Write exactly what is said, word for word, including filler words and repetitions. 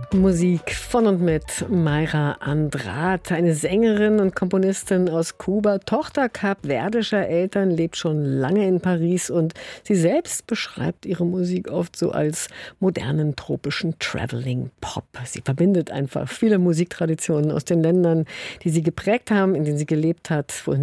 Musik von und mit Mayra Andrade, eine Sängerin und Komponistin aus Kuba, Tochter kapverdischer Eltern, lebt schon lange in Paris und sie selbst beschreibt ihre Musik oft so als modernen, tropischen Traveling Pop. Sie verbindet einfach viele Musiktraditionen aus den Ländern, die sie geprägt haben, in denen sie gelebt hat.